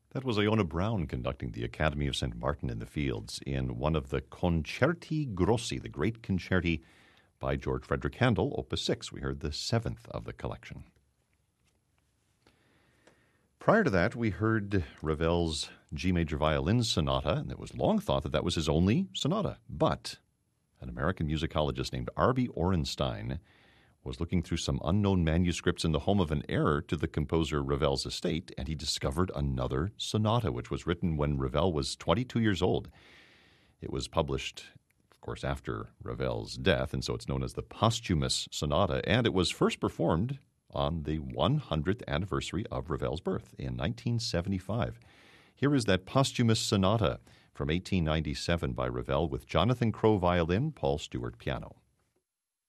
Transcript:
That was Iona Brown conducting the Academy of St. Martin in the Fields in one of the Concerti Grossi, the great concerti by George Frederick Handel, Opus 6. We heard the seventh of the collection. Prior to that, we heard Ravel's G major violin sonata, and it was long thought that that was his only sonata. But an American musicologist named R.B. Orenstein was looking through some unknown manuscripts in the home of an heir to the composer Ravel's estate, and he discovered another sonata, which was written when Ravel was 22 years old. It was published, of course, after Ravel's death, and so it's known as the posthumous sonata, and it was first performed on the 100th anniversary of Ravel's birth in 1975. Here is that posthumous sonata from 1897 by Ravel with Jonathan Crowe violin, Paul Stewart piano.